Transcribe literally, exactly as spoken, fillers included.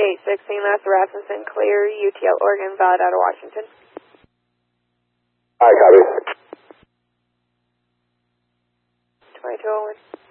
eight sixteen, that's Rasmussen, clear, U T L, Oregon, valid out of Washington. Hi, copy. twenty-two oh one.